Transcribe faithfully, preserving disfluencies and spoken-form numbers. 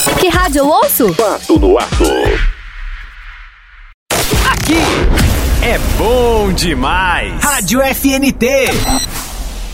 Que rádio eu ouço? Fato no Ato. Aqui é bom demais. Rádio F N T.